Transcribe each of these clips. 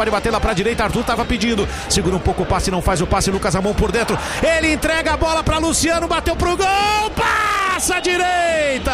pode bater lá pra direita, Arthur tava pedindo, segura um pouco o passe, não faz o passe, Lucas Ramon por dentro, ele entrega a bola pra Luciano, bateu pro gol, passa à direita!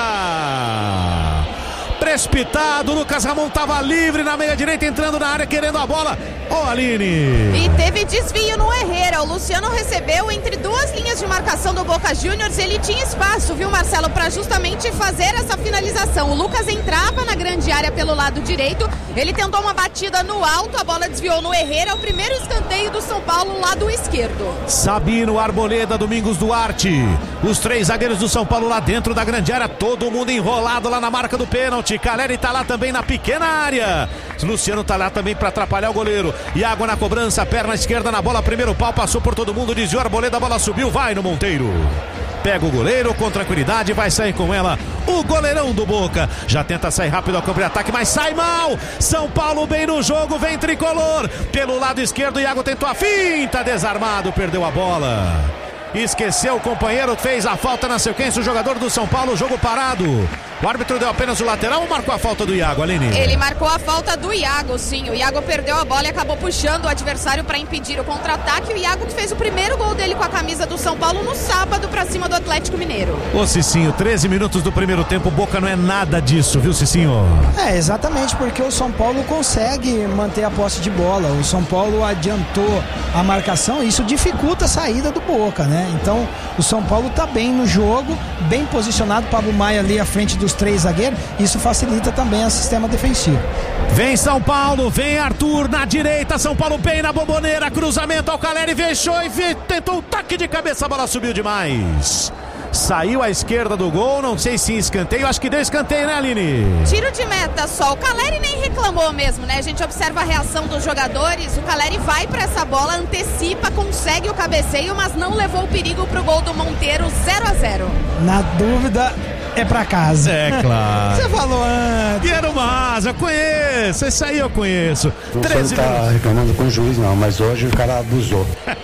Precipitado, Lucas Ramon estava livre na meia direita, entrando na área, querendo a bola. Ô, Aline! E teve desvio no Herrera. O Luciano recebeu entre duas linhas de marcação do Boca Juniors. Ele tinha espaço, viu, Marcelo, para justamente fazer essa finalização. O Lucas entrava na grande área pelo lado direito. Ele tentou uma batida no alto, a bola desviou no Herrera. É o primeiro escanteio do São Paulo, lado esquerdo. Sabino, Arboleda, Domingos Duarte. Os três zagueiros do São Paulo lá dentro da grande área. Todo mundo enrolado lá na marca do pênalti. Caleri tá lá também na pequena área. Luciano tá lá também para atrapalhar o goleiro. Iago na cobrança, perna esquerda na bola, primeiro pau, passou por todo mundo, desviou a Arboleda, a bola subiu, vai no Monteiro. Pega o goleiro com tranquilidade, vai sair com ela o goleirão do Boca. Já tenta sair rápido ao campo de ataque, mas sai mal. São Paulo bem no jogo, vem tricolor. Pelo lado esquerdo, Iago tentou a finta, desarmado, perdeu a bola. Esqueceu o companheiro, fez a falta na sequência, o jogador do São Paulo, jogo parado. O árbitro deu apenas o lateral ou marcou a falta do Iago, Aline? Ele marcou a falta do Iago, sim. O Iago perdeu a bola e acabou puxando o adversário para impedir o contra-ataque. O Iago que fez o primeiro gol dele com a camisa do São Paulo no sábado para cima do Atlético Mineiro. Ô Cicinho, 13 minutos do primeiro tempo, Boca não é nada disso, viu, Cicinho? Exatamente, porque o São Paulo consegue manter a posse de bola. O São Paulo adiantou a marcação e isso dificulta a saída do Boca, né? Então, o São Paulo tá bem no jogo, bem posicionado, Pablo Maia ali à frente dos três zagueiros, isso facilita também o sistema defensivo. Vem São Paulo, vem Arthur na direita, São Paulo bem na bomboneira, cruzamento ao Caleri, fechou e tentou um toque de cabeça, a bola subiu demais. Saiu à esquerda do gol, não sei se escanteio, acho que deu escanteio, né, Aline? Tiro de meta só, o Caleri nem reclamou mesmo, né? A gente observa a reação dos jogadores, o Caleri vai para essa bola, antecipa, consegue o cabeceio, mas não levou o perigo pro gol do Monteiro, 0-0. Na dúvida, é pra casa. É claro. Você falou antes. Piero Maza, conheço, esse aí eu conheço. Não tá reclamando com o juiz não, mas hoje o cara abusou.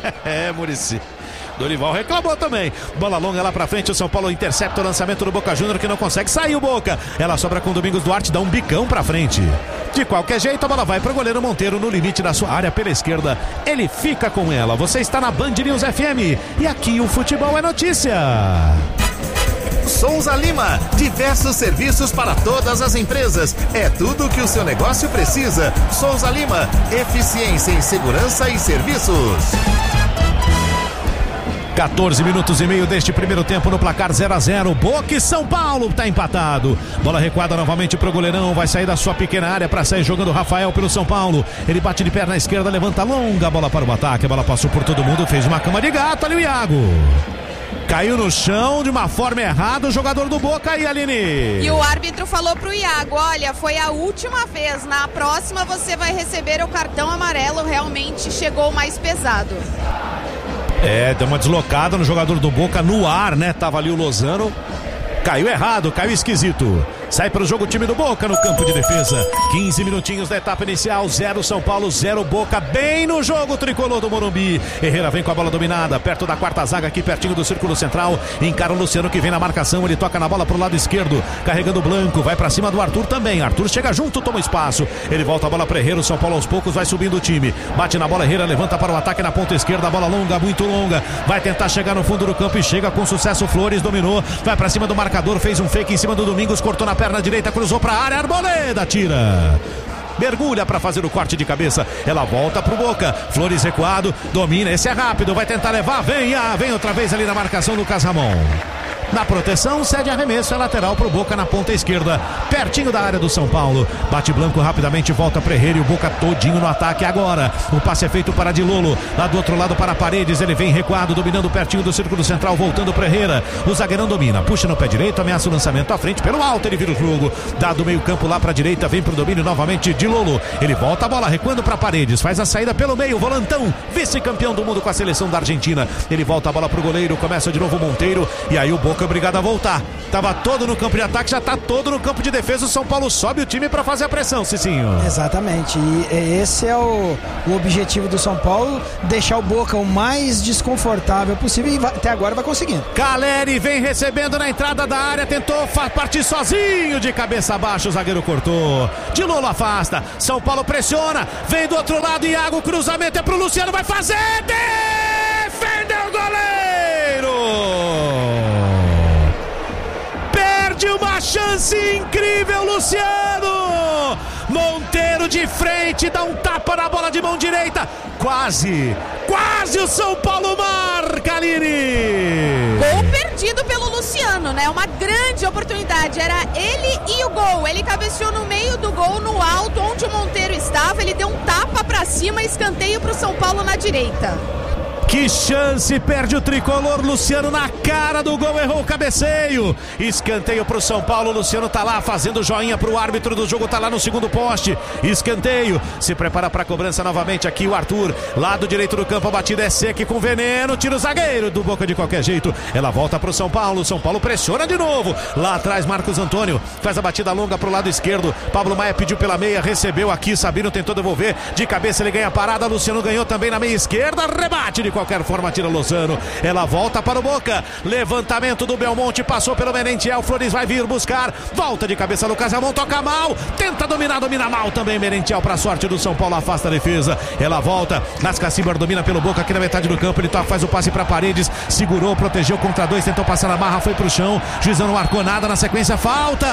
Muricy. Dorival reclamou também. Bola longa lá pra frente, o São Paulo intercepta o lançamento do Boca Júnior que não consegue sair o Boca. Ela sobra com o Domingos Duarte, dá um bicão pra frente. De qualquer jeito, a bola vai pro goleiro Monteiro no limite da sua área pela esquerda. Ele fica com ela. Você está na Band News FM e aqui o futebol é notícia. Souza Lima, diversos serviços para todas as empresas. É tudo o que o seu negócio precisa. Souza Lima, eficiência em segurança e serviços. 14 minutos e meio deste primeiro tempo no placar 0-0. Boca e São Paulo tá empatado. Bola recuada novamente pro goleirão. Vai sair da sua pequena área para sair jogando Rafael pelo São Paulo. Ele bate de perna esquerda, levanta longa a bola para o ataque. A bola passou por todo mundo, fez uma cama de gato ali o Iago. Caiu no chão de uma forma errada o jogador do Boca aí, Aline. E o árbitro falou pro Iago, olha, foi a última vez, na próxima você vai receber o cartão amarelo, realmente chegou mais pesado. Deu uma deslocada no jogador do Boca no ar, né? Tava ali o Lozano. Caiu errado, caiu esquisito. Sai para o jogo o time do Boca no campo de defesa. 15 minutinhos da etapa inicial. 0 São Paulo, 0 Boca. Bem no jogo tricolor do Morumbi. Herrera vem com a bola dominada. Perto da quarta zaga aqui, pertinho do círculo central. Encara o Luciano que vem na marcação. Ele toca na bola pro lado esquerdo. Carregando o Blanco. Vai para cima do Arthur também. Arthur chega junto, toma espaço. Ele volta a bola para Herrera. O São Paulo aos poucos vai subindo o time. Bate na bola, Herrera levanta para o ataque na ponta esquerda. A bola longa, muito longa. Vai tentar chegar no fundo do campo e chega com sucesso. Flores dominou. Vai para cima do marcador. Fez um fake em cima do Domingos. Cortou na perna direita. Cruzou para a área. Arboleda tira. Mergulha para fazer o corte de cabeça. Ela volta pro Boca. Flores recuado. Domina. Esse é rápido. Vai tentar levar. Vem outra vez ali na marcação do Casamon. Na proteção, cede arremesso, é lateral pro Boca na ponta esquerda, pertinho da área do São Paulo. Bate Blanco rapidamente, volta pro Herrera e o Boca todinho no ataque agora. O passe é feito para Dilolo, lá do outro lado para Paredes, ele vem recuado, dominando pertinho do círculo central, voltando pro Herrera. O zagueirão domina, puxa no pé direito, ameaça o lançamento à frente, pelo alto ele vira o jogo. Dá do meio campo lá pra direita, vem pro domínio novamente Dilolo. Ele volta a bola, recuando para Paredes, faz a saída pelo meio, volantão, vice-campeão do mundo com a seleção da Argentina. Ele volta a bola pro goleiro, começa de novo o Monteiro, e aí o Boca Boca é obrigado a voltar. Tava todo no campo de ataque, já tá todo no campo de defesa. O São Paulo sobe o time para fazer a pressão, Cicinho. Exatamente, e esse é o objetivo do São Paulo, deixar o Boca o mais desconfortável possível, e até agora vai conseguindo. Caleri vem recebendo na entrada da área, tentou partir sozinho, de cabeça abaixo, o zagueiro cortou. De Lolo afasta, São Paulo pressiona, vem do outro lado, Iago, cruzamento é pro Luciano, vai fazer, defendeu o goleiro! Perde uma chance incrível, Luciano! Monteiro de frente, dá um tapa na bola de mão direita, quase o São Paulo marca, Aline! Gol perdido pelo Luciano, né? Uma grande oportunidade, era ele e o gol. Ele cabeceou no meio do gol, no alto, onde o Monteiro estava. Ele deu um tapa pra cima, escanteio pro São Paulo na direita. Que chance, perde o tricolor, Luciano na cara do gol, errou o cabeceio. Escanteio pro São Paulo, Luciano tá lá fazendo joinha pro árbitro do jogo, tá lá no segundo poste. Escanteio, se prepara pra cobrança novamente aqui o Arthur, lado direito do campo, a batida é seca com veneno, tira o zagueiro do Boca de qualquer jeito. Ela volta pro São Paulo pressiona de novo. Lá atrás Marcos Antônio faz a batida longa pro lado esquerdo. Pablo Maia pediu pela meia, recebeu aqui, Sabino tentou devolver, de cabeça ele ganha a parada, Luciano ganhou também na meia esquerda, rebate de qualquer forma, tira Lozano, ela volta para o Boca, levantamento do Belmonte, passou pelo Merentiel, Flores vai vir buscar, volta de cabeça Lucas Ramon, toca mal, tenta dominar, domina mal também Merentiel, para sorte do São Paulo, afasta a defesa, ela volta, Nasca Cibar domina pelo Boca aqui na metade do campo, ele toca, faz o passe para Paredes, segurou, protegeu contra dois, tentou passar na barra, foi pro chão, juizão não marcou nada, na sequência falta.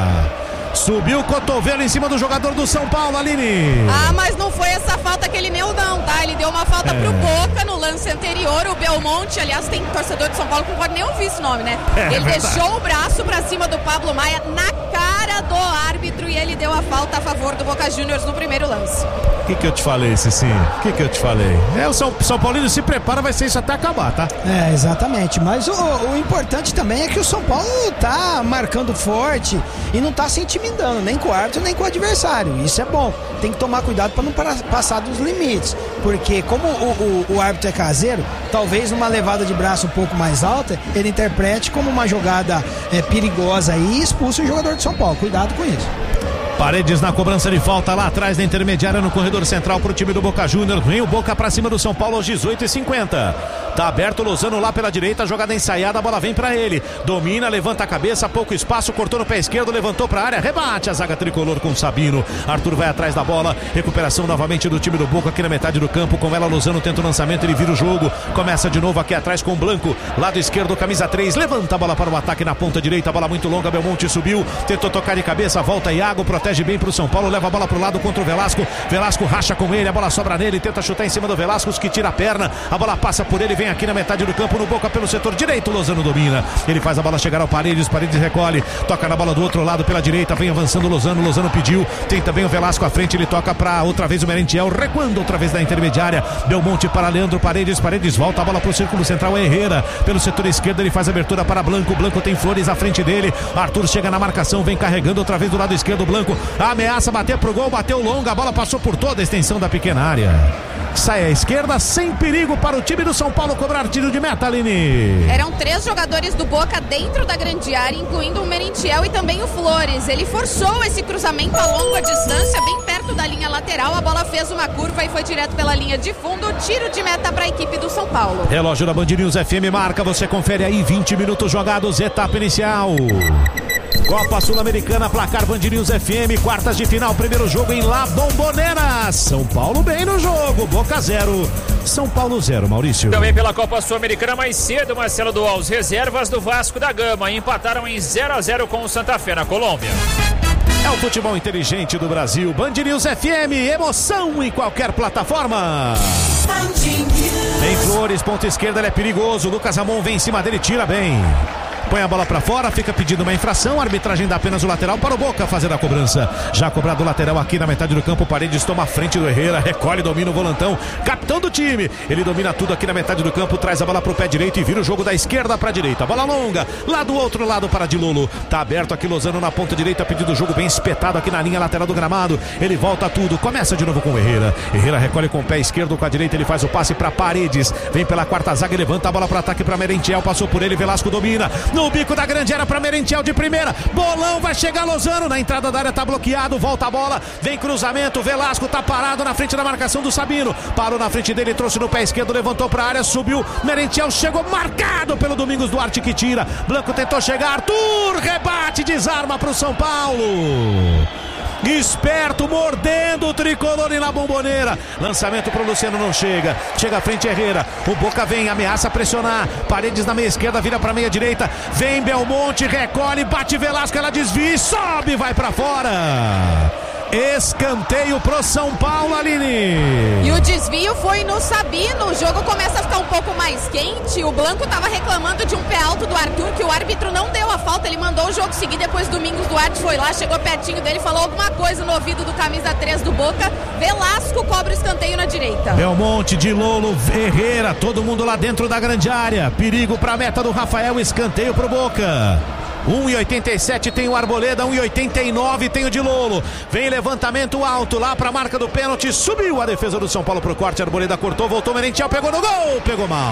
Subiu o cotovelo em cima do jogador do São Paulo, Aline. Mas não foi essa falta que ele deu não, tá? Ele deu uma falta pro Boca no lance anterior, o Belmonte, aliás, tem torcedor de São Paulo que não pode nem ouvir esse nome, né? Ele deixou o braço pra cima do Pablo Maia na cara do árbitro e ele deu a falta a favor do Boca Juniors no primeiro lance. O que eu te falei, Cicinho? O que eu te falei? O São Paulino se prepara, vai ser isso até acabar, tá? Exatamente, mas o importante também é que o São Paulo tá marcando forte e não tá se intimidando, nem com o árbitro, nem com o adversário. Isso é bom, tem que tomar cuidado para não passar dos limites, porque como o árbitro é caseiro, talvez numa levada de braço um pouco mais alta, ele interprete como uma jogada perigosa e expulse o jogador de São Paulo. Cuidado com isso. Paredes na cobrança de falta lá atrás da intermediária no corredor central pro time do Boca Juniors. Vem o Boca pra cima do São Paulo aos 18h50. Tá aberto o Lozano lá pela direita, jogada ensaiada, a bola vem pra ele. Domina, levanta a cabeça, pouco espaço, cortou no pé esquerdo, levantou pra área, rebate a zaga tricolor com Sabino. Arthur vai atrás da bola, recuperação novamente do time do Boca aqui na metade do campo. Com ela, Lozano tenta o lançamento, ele vira o jogo. Começa de novo aqui atrás com o Blanco, lado esquerdo, camisa 3, levanta a bola para o ataque na ponta direita, bola muito longa, Belmonte subiu, tentou tocar de cabeça, volta Iago, protege bem pro São Paulo, leva a bola pro lado contra o Velasco. Velasco racha com ele, a bola sobra nele, tenta chutar em cima do Velasco, que tira a perna, a bola passa por ele, vem aqui na metade do campo, no Boca pelo setor direito, Lozano domina, ele faz a bola chegar ao Paredes recolhe, toca na bola do outro lado pela direita, vem avançando o Lozano pediu, tem também o Velasco à frente, ele toca pra outra vez o Merentiel, recuando outra vez da intermediária, Belmonte para Leandro Paredes volta a bola pro círculo central, Herrera, pelo setor esquerdo, ele faz abertura para Blanco tem Flores à frente dele, Arthur chega na marcação, vem carregando outra vez do lado esquerdo, Blanco, ameaça bater pro gol, bateu longa, a bola passou por toda a extensão da pequena área. Sai à esquerda, sem perigo para o time do São Paulo cobrar tiro de meta, Aline. Eram 3 jogadores do Boca dentro da grande área, incluindo o Merentiel e também o Flores. Ele forçou esse cruzamento a longa distância, bem perto da linha lateral. A bola fez uma curva e foi direto pela linha de fundo. Tiro de meta para a equipe do São Paulo. Relógio da Band News FM marca, você confere aí, 20 minutos jogados, etapa inicial. Copa Sul-Americana, placar Band News FM, quartas de final, primeiro jogo em La Bombonera. São Paulo bem no jogo, Boca 0, São Paulo 0, Maurício. Também pela Copa Sul-Americana, mais cedo, Marcelo Dual, as reservas do Vasco da Gama empataram em 0-0 com o Santa Fé na Colômbia. É o futebol inteligente do Brasil, Band News FM, emoção em qualquer plataforma. Em Flores, ponta esquerda, ele é perigoso, Lucas Ramon vem em cima dele, tira bem. Põe a bola pra fora, fica pedindo uma infração, a arbitragem dá apenas o lateral para o Boca fazer a cobrança. Já cobrado o lateral aqui na metade do campo, Paredes toma a frente do Herrera, recolhe, domina o volantão, capitão do time. Ele domina tudo aqui na metade do campo, traz a bola pro pé direito e vira o jogo da esquerda pra direita. Bola longa, lá do outro lado para Dilolo. Tá aberto aqui Lozano na ponta direita, pedindo o jogo bem espetado aqui na linha lateral do gramado. Ele volta tudo, começa de novo com o Herrera. Herrera recolhe com o pé esquerdo, com a direita ele faz o passe pra Paredes. Vem pela quarta zaga e levanta a bola pro ataque pra Merentiel, passou por ele, Velasco domina. no bico da grande área para Merentiel de primeira, bolão, vai chegar Lozano, na entrada da área tá bloqueado, volta a bola, vem cruzamento, Velasco tá parado na frente da marcação do Sabino, parou na frente dele, trouxe no pé esquerdo, levantou pra área, subiu, Merentiel chegou marcado pelo Domingos Duarte que tira, Blanco tentou chegar, Arthur rebate, desarma pro São Paulo. Esperto, mordendo o tricolor na Bomboneira. Lançamento pro Luciano, não chega. Chega à frente Herrera. O Boca vem, ameaça pressionar. Paredes na meia esquerda, vira pra meia direita. Vem Belmonte, recolhe, bate Velasco, ela desvia e sobe, vai pra fora. Escanteio pro São Paulo, Aline. E o desvio foi no Sabino. O jogo começa a ficar um pouco mais quente. O Blanco tava reclamando de um pé alto do Arthur, que o árbitro não deu a falta. Ele mandou o jogo seguir. Depois Domingos Duarte foi lá, chegou pertinho dele, falou alguma coisa no ouvido do camisa 3 do Boca. Velasco cobra o escanteio na direita. Belmonte, de Lolo, Herrera, todo mundo lá dentro da grande área. Perigo pra meta do Rafael, escanteio pro Boca. 1,87 tem o Arboleda, 1,89 tem o de Lolo. Vem levantamento alto lá pra marca do pênalti. Subiu a defesa do São Paulo pro corte. Arboleda cortou, voltou Merentiel, pegou no gol, pegou mal.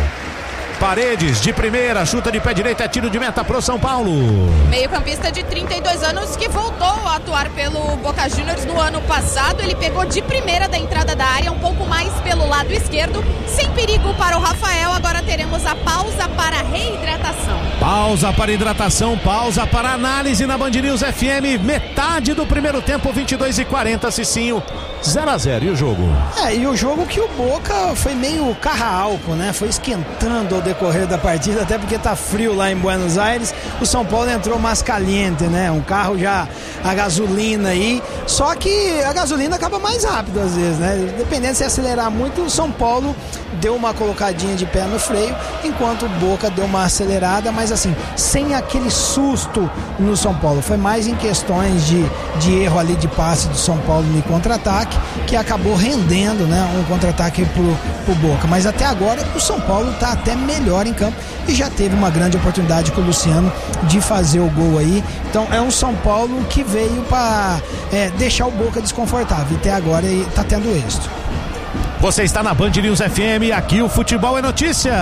Paredes de primeira, chuta de pé direito, é tiro de meta pro São Paulo. Meio-campista de 32 anos que voltou a atuar pelo Boca Juniors no ano passado. Ele pegou de primeira da entrada da área, um pouco mais pelo lado esquerdo, sem perigo para o Rafael. Agora teremos a pausa para reidratação. Pausa para hidratação, pausa para análise na Band News FM. Metade do primeiro tempo, 22h40, Cicinho, 0-0. E o jogo? E o jogo que o Boca foi meio carra-álcool, né? Foi esquentando ao decorrer da partida, até porque tá frio lá em Buenos Aires. O São Paulo entrou mais caliente, né? Um carro já a gasolina aí, só que a gasolina acaba mais rápido às vezes, né? Dependendo se acelerar muito, o São Paulo deu uma colocadinha de pé no freio, enquanto o Boca deu uma acelerada, mas assim, sem aquele susto no São Paulo. Foi mais em questões de erro ali de passe do São Paulo no contra-ataque, que acabou rendendo, né, um contra-ataque pro Boca. Mas até agora o São Paulo tá até melhor em campo e já teve uma grande oportunidade com o Luciano de fazer o gol aí. Então é um São Paulo que veio para deixar o Boca desconfortável, e até agora tá tendo êxito. Você está na Band News FM, aqui o futebol é notícia.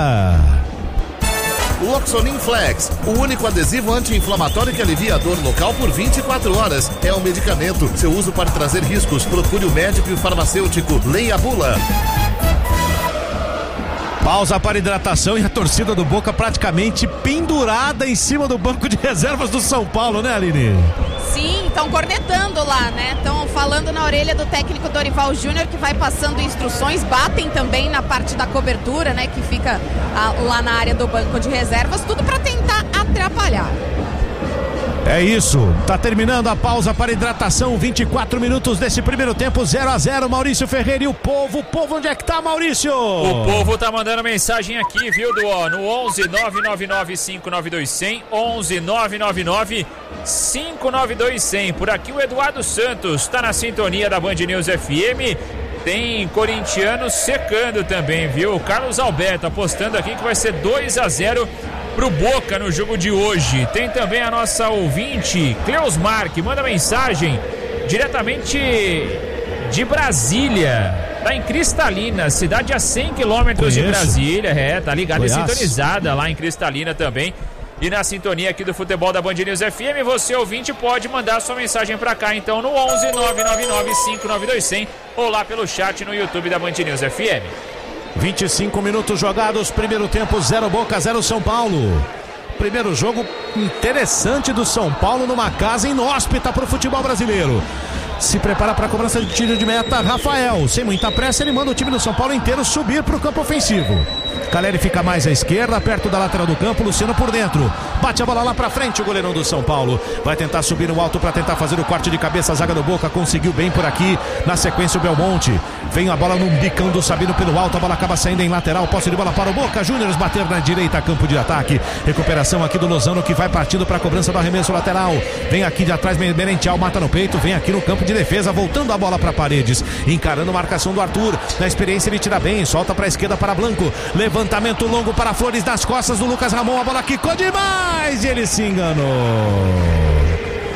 Loxonin Flex, o único adesivo anti-inflamatório que alivia a dor local por 24 horas. É um medicamento. Seu uso pode trazer riscos. Procure o médico e o farmacêutico. Leia a bula. Pausa para hidratação e a torcida do Boca praticamente pendurada em cima do banco de reservas do São Paulo, né, Aline? Sim, estão cornetando lá, né? Estão falando na orelha do técnico Dorival Júnior, que vai passando instruções, batem também na parte da cobertura, né? Que fica lá na área do banco de reservas, tudo para tentar atrapalhar. É isso, tá terminando a pausa para hidratação, 24 minutos desse primeiro tempo, 0-0, Maurício Ferreira e o povo, onde é que tá, Maurício? O povo tá mandando mensagem aqui, viu, no 11 999 592 100, 11 999 592 100. Por aqui o Eduardo Santos tá na sintonia da Band News FM. Tem corintiano secando também, viu? O Carlos Alberto apostando aqui que vai ser 2-0 pro Boca no jogo de hoje. Tem também a nossa ouvinte Cleusmar, que manda mensagem diretamente de Brasília, tá em Cristalina, cidade a 100 quilômetros de Brasília. Tá ligada e sintonizada lá em Cristalina também. E na sintonia aqui do futebol da Band News FM, você ouvinte pode mandar sua mensagem pra cá então no 11 999 592 100 ou lá pelo chat no YouTube da Band News FM. 25 minutos jogados, primeiro tempo, 0 Boca, 0 São Paulo. Primeiro jogo interessante do São Paulo numa casa inóspita pro futebol brasileiro. Se prepara para a cobrança de tiro de meta, Rafael. Sem muita pressa, ele manda o time do São Paulo inteiro subir para o campo ofensivo. Caleri fica mais à esquerda, perto da lateral do campo, Luciano por dentro. Bate a bola lá pra frente, o goleirão do São Paulo. Vai tentar subir no alto para tentar fazer o corte de cabeça, a zaga do Boca conseguiu bem por aqui. Na sequência o Belmonte. Vem a bola no bicão do Sabino pelo alto, a bola acaba saindo em lateral. Posse de bola para o Boca Juniors, bater na direita, campo de ataque. Recuperação aqui do Lozano, que vai partindo para a cobrança do arremesso lateral. Vem aqui de atrás, Merentiel mata no peito, vem aqui no campo de defesa, voltando a bola para Paredes. Encarando a marcação do Arthur. Na experiência ele tira bem, solta para a esquerda para Blanco. Levantamento longo para Flores nas costas do Lucas Ramon, a bola quicou demais e ele se enganou.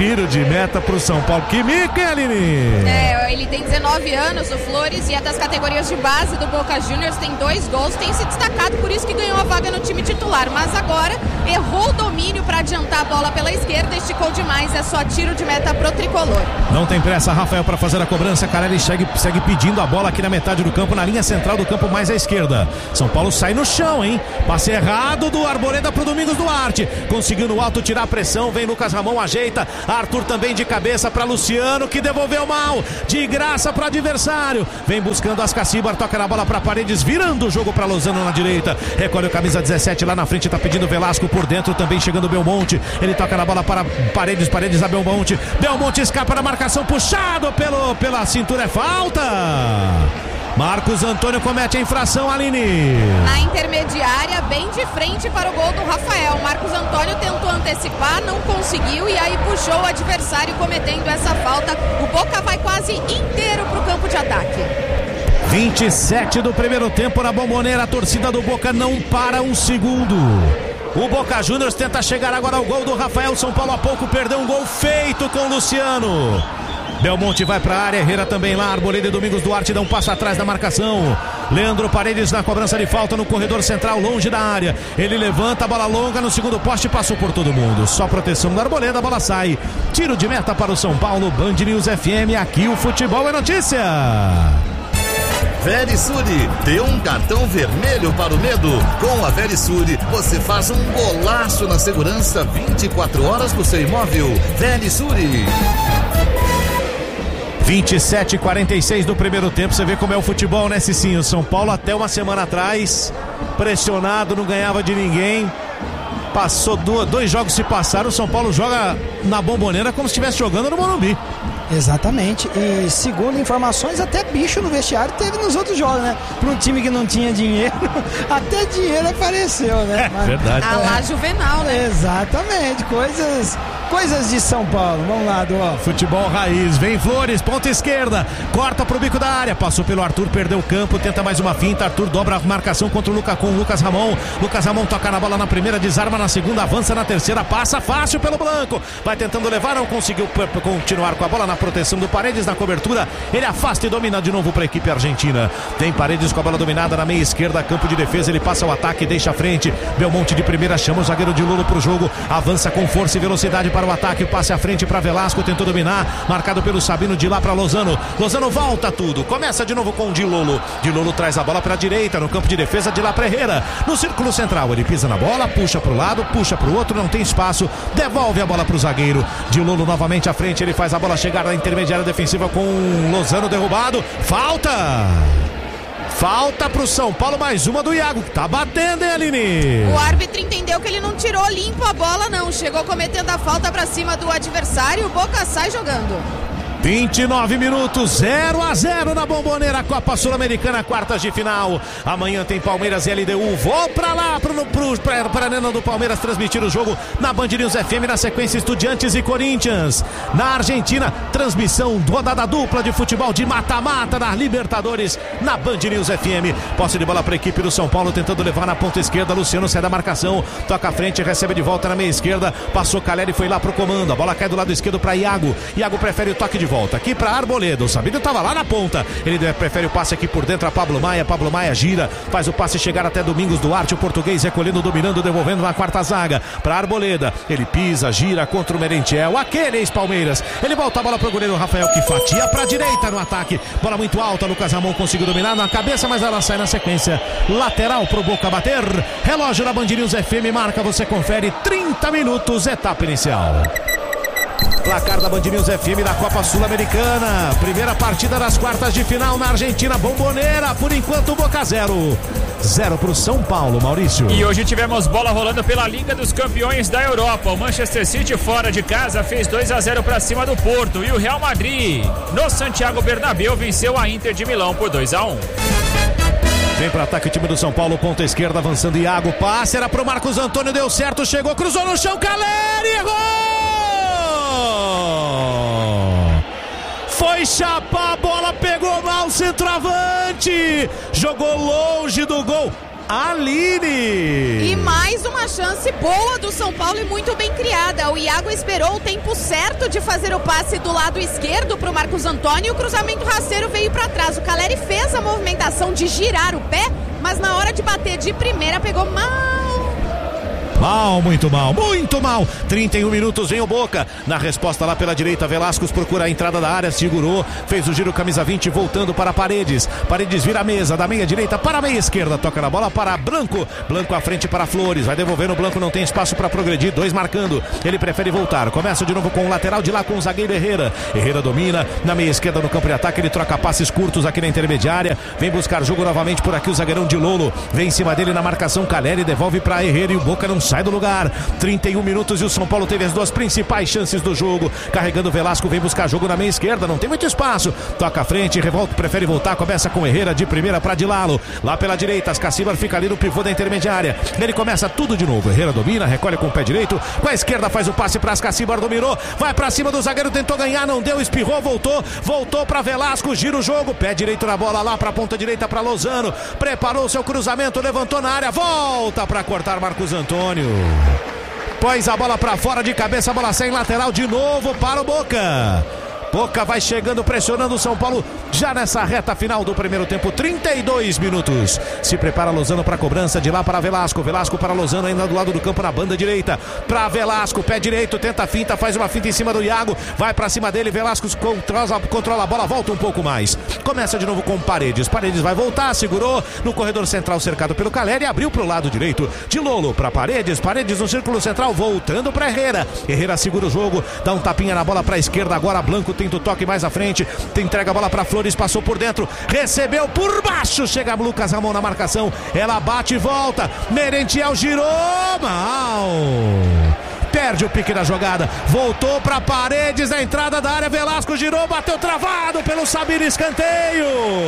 Tiro de meta pro São Paulo. Que mica, hein, Aline? Ele tem 19 anos, o Flores, e é das categorias de base do Boca Juniors, tem 2 gols, tem se destacado, por isso que ganhou a vaga no time titular, mas agora errou o domínio para adiantar a bola pela esquerda, esticou demais, é só tiro de meta pro tricolor. Não tem pressa, Rafael, para fazer a cobrança. Carelli segue pedindo a bola aqui na metade do campo, na linha central do campo mais à esquerda. São Paulo sai no chão, hein? Passe errado do Arboleda pro Domingos Duarte, conseguiu no alto tirar a pressão, vem Lucas Ramon, ajeita, Arthur também de cabeça para Luciano, que devolveu mal, de graça para adversário, vem buscando Ascacibar, toca na bola para Paredes, virando o jogo para Lozano na direita, recolhe o camisa 17 lá na frente, tá pedindo Velasco por dentro, também chegando Belmonte, ele toca na bola para Paredes a Belmonte escapa da marcação, puxado pela cintura, é falta. Marcos Antônio comete a infração, Aline. Na intermediária, bem de frente para o gol do Rafael. Marcos Antônio tentou antecipar, não conseguiu e aí puxou o adversário cometendo essa falta. O Boca vai quase inteiro para o campo de ataque. 27 do primeiro tempo na Bombonera, a torcida do Boca não para um segundo. O Boca Juniors tenta chegar agora ao gol do Rafael. São Paulo há pouco perdeu um gol feito com o Luciano. Belmonte vai para a área, Herrera também lá, Arboleda e Domingos Duarte dão um passo atrás da marcação. Leandro Paredes na cobrança de falta no corredor central, longe da área. Ele levanta a bola longa no segundo poste, passou por todo mundo. Só proteção da Arboleda, a bola sai. Tiro de meta para o São Paulo, Band News FM, aqui o futebol é notícia. Verisure, dê um cartão vermelho para o medo. Com a Verisure, você faz um golaço na segurança 24 horas do seu imóvel. Verisure. 27:46 do primeiro tempo, você vê como é o futebol, né, Cicinho? São Paulo até uma semana atrás, pressionado, não ganhava de ninguém. Passou 2 jogos se passaram, o São Paulo joga na Bombonera como se estivesse jogando no Morumbi. Exatamente, e segundo informações, até bicho no vestiário teve nos outros jogos, né? Para um time que não tinha dinheiro, até dinheiro apareceu, né? Verdade. A lá Juvenal, né? Exatamente, coisas de São Paulo. Vamos lá, Duó. Futebol raiz, vem Flores, ponta esquerda, corta pro bico da área, passou pelo Arthur, perdeu o campo, tenta mais uma finta, Arthur dobra a marcação contra o Lucas Ramon. Lucas Ramon toca na bola na primeira, desarma na segunda, avança na terceira, passa fácil pelo Blanco, vai tentando levar, não conseguiu continuar com a bola na proteção do Paredes, na cobertura, ele afasta e domina de novo para a equipe argentina. Tem Paredes com a bola dominada na meia esquerda, campo de defesa, ele passa o ataque, deixa a frente, Belmonte de primeira, chama o zagueiro de Lolo pro jogo, avança com força e velocidade para o ataque, passe à frente para Velasco, tentou dominar, marcado pelo Sabino, de lá para Lozano volta tudo, começa de novo com o Di Lolo traz a bola para a direita, no campo de defesa, de lá para Herrera, no círculo central, ele pisa na bola, puxa para o lado, puxa para o outro, não tem espaço, devolve a bola para o zagueiro, Di Lolo novamente à frente, ele faz a bola chegar na intermediária defensiva com Lozano derrubado, falta pro São Paulo, mais uma do Iago, que tá batendo, hein, Aline? O árbitro entendeu que ele não tirou limpo a bola, não. Chegou cometendo a falta pra cima do adversário. O Boca sai jogando. 29 minutos, 0-0 na Bombonera, Copa Sul-Americana, quartas de final. Amanhã tem Palmeiras e LDU. Vou pra lá, pra Arena do Palmeiras, transmitir o jogo na Band News FM, na sequência Estudiantes e Corinthians. Na Argentina, transmissão do rodada dupla de futebol de mata-mata na Libertadores, na Band News FM. Posse de bola pra equipe do São Paulo, tentando levar na ponta esquerda. Luciano sai da marcação, toca à frente, recebe de volta na meia esquerda. Passou Caleri e foi lá pro comando. A bola cai do lado esquerdo pra Iago. Iago prefere o toque de volta aqui para Arboleda, o Sabino estava lá na ponta, ele prefere o passe aqui por dentro a Pablo Maia gira, faz o passe chegar até Domingos Duarte, o português recolhendo, dominando, devolvendo na quarta zaga para Arboleda, ele pisa, gira contra o Merentiel, aquele ex-Palmeiras, ele volta a bola para o goleiro Rafael, que fatia para a direita no ataque, bola muito alta, Lucas Ramon conseguiu dominar na cabeça, mas ela sai na sequência, lateral pro Boca bater, relógio da Band News FM marca, você confere, 30 minutos, etapa inicial. Placar da Band News FM da Copa Sul-Americana, primeira partida das quartas de final na Argentina, Bombonera, por enquanto Boca 0 pro São Paulo, Maurício. E hoje tivemos bola rolando pela Liga dos Campeões da Europa, o Manchester City fora de casa fez 2-0 para cima do Porto e o Real Madrid no Santiago Bernabéu venceu a Inter de Milão por 2-1. Vem para ataque o time do São Paulo, ponta esquerda avançando Iago, passe era pro Marcos Antônio, deu certo, chegou, cruzou no chão, Caleri, errou! Foi chapar a bola, pegou mal o centroavante, jogou longe do gol. Aline. E mais uma chance boa do São Paulo e muito bem criada. O Iago esperou o tempo certo de fazer o passe do lado esquerdo para o Marcos Antônio e o cruzamento rasteiro veio para trás. O Caleri fez a movimentação de girar o pé, mas na hora de bater de primeira pegou mal. Muito mal. 31 minutos, vem o Boca. Na resposta lá pela direita, Velascos procura a entrada da área, segurou, fez o giro, camisa 20, voltando para Paredes. Paredes vira a mesa, da meia direita para a meia esquerda, toca na bola para Blanco. Blanco à frente para Flores, vai devolvendo, Blanco não tem espaço para progredir, 2 marcando. Ele prefere voltar, começa de novo com o lateral de lá com o zagueiro Herrera. Herrera domina, na meia esquerda no campo de ataque, ele troca passes curtos aqui na intermediária. Vem buscar jogo novamente por aqui o zagueirão de Lolo. Vem em cima dele na marcação, Caleri devolve para Herrera e o Boca não sai do lugar. 31 minutos e o São Paulo teve as 2 principais chances do jogo. Carregando o Velasco, vem buscar jogo na meia esquerda, não tem muito espaço. Toca à frente, revolta, prefere voltar, começa com Herrera de primeira para Dilalo. Lá pela direita, Ascacibar fica ali no pivô da intermediária. Ele começa tudo de novo. Herrera domina, recolhe com o pé direito. Com a esquerda faz o passe para Ascacibar, dominou. Vai para cima do zagueiro, tentou ganhar, não deu, espirrou, voltou para Velasco, gira o jogo. Pé direito na bola lá para a ponta direita para Lozano. Preparou seu cruzamento, levantou na área, volta para cortar Marcos Antônio. Pôs a bola pra fora de cabeça, a bola sai em lateral de novo para o Boca. Boca vai chegando, pressionando o São Paulo já nessa reta final do primeiro tempo, 32 minutos. Se prepara Lozano para cobrança, de lá para Velasco. Velasco para Lozano, ainda do lado do campo na banda direita. Para Velasco, pé direito, tenta a finta, faz uma finta em cima do Iago. Vai para cima dele, Velasco controla a bola, volta um pouco mais. Começa de novo com Paredes. Paredes vai voltar, segurou no corredor central cercado pelo Caleri, abriu para o lado direito. De Lolo para Paredes. Paredes no círculo central, voltando para Herrera. Herrera segura o jogo, dá um tapinha na bola para a esquerda. Agora Blanco tenta o toque mais à frente, entrega a bola para Flores, passou por dentro, recebeu por baixo, chega Lucas Ramon na marcação, ela bate e volta, Merentiel girou, mal, perde o pique da jogada, voltou para Paredes na entrada da área, Velasco girou, bateu travado pelo Sabino, escanteio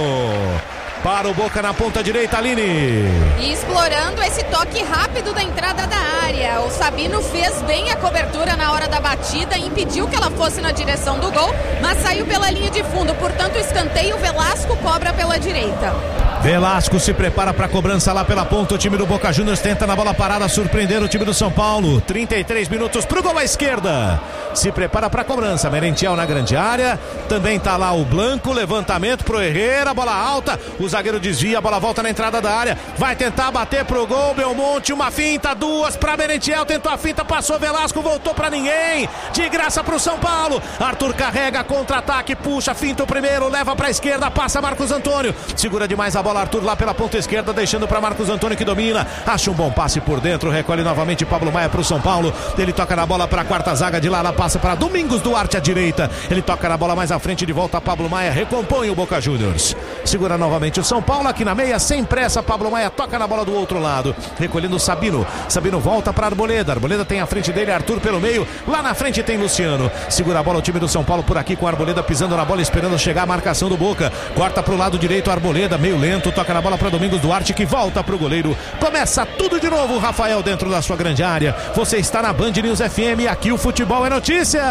para o Boca na ponta direita, Aline. E explorando esse toque rápido da entrada da área. O Sabino fez bem a cobertura na hora da batida, impediu que ela fosse na direção do gol, mas saiu pela linha de fundo. Portanto, o escanteio, Velasco cobra pela direita. Velasco se prepara para a cobrança lá pela ponta. O time do Boca Juniors tenta na bola parada surpreender o time do São Paulo. 33 minutos para o gol à esquerda. Se prepara para a cobrança. Merentiel na grande área. Também está lá o Blanco. Levantamento pro Herrera. Bola alta. O zagueiro desvia. A bola volta na entrada da área. Vai tentar bater pro gol. Belmonte. Uma finta. 2 para Merentiel. Tentou a finta. Passou Velasco. Voltou para ninguém. De graça para o São Paulo. Arthur carrega. Contra-ataque. Puxa. Finta o primeiro. Leva para a esquerda. Passa Marcos Antônio. Segura demais a bola. Arthur lá pela ponta esquerda, deixando para Marcos Antônio que domina, acha um bom passe por dentro, recolhe novamente Pablo Maia para o São Paulo, ele toca na bola para a quarta zaga, de lá ela passa para Domingos Duarte à direita, ele toca na bola mais à frente, de volta a Pablo Maia, recompõe o Boca Juniors, segura novamente o São Paulo aqui na meia, sem pressa, Pablo Maia toca na bola do outro lado, recolhendo o Sabino volta para Arboleda tem à frente dele Arthur pelo meio, lá na frente tem Luciano, segura a bola o time do São Paulo por aqui com Arboleda pisando na bola, esperando chegar a marcação do Boca, corta para o lado direito Arboleda, meio lento, toca na bola para Domingos Duarte que volta para o goleiro, começa tudo de novo, Rafael dentro da sua grande área, você está na Band News FM, aqui o futebol é notícia.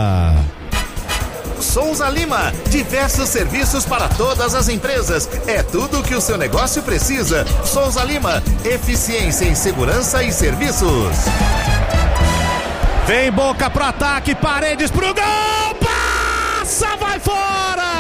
Souza Lima, diversos serviços para todas as empresas, é tudo que o seu negócio precisa. Souza Lima, eficiência em segurança e serviços. Vem Boca pro ataque, Paredes pro gol, passa, vai fora!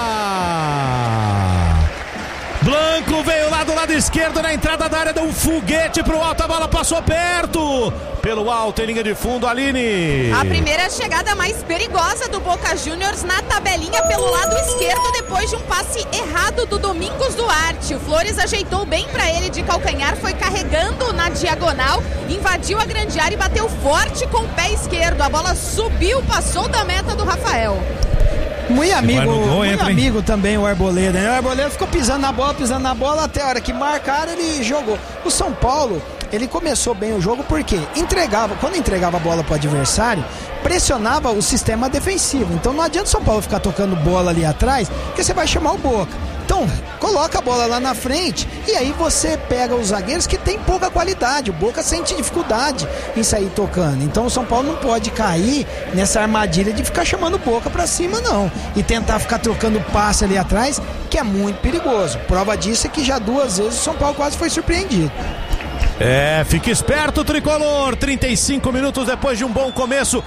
Blanco veio lá do lado esquerdo na entrada da área, deu um foguete pro alto, a bola passou perto, pelo alto em linha de fundo, Aline. A primeira chegada mais perigosa do Boca Juniors na tabelinha pelo lado esquerdo, depois de um passe errado do Domingos Duarte. O Flores ajeitou bem para ele de calcanhar, foi carregando na diagonal, invadiu a grande área e bateu forte com o pé esquerdo. A bola subiu, passou da meta do Rafael. Muito amigo também o Arboleda, né? O Arboleda ficou pisando na bola até a hora que marcaram, ele jogou. O São Paulo, ele começou bem o jogo porque quando entregava a bola para o adversário, pressionava o sistema defensivo. Então não adianta o São Paulo ficar tocando bola ali atrás, porque você vai chamar o Boca. Então, coloca a bola lá na frente e aí você pega os zagueiros que tem pouca qualidade. O Boca sente dificuldade em sair tocando. Então o São Paulo não pode cair nessa armadilha de ficar chamando o Boca pra cima, não. E tentar ficar trocando passe ali atrás, que é muito perigoso. Prova disso é que já 2 vezes o São Paulo quase foi surpreendido. Fique esperto, tricolor. 35 minutos depois de um bom começo,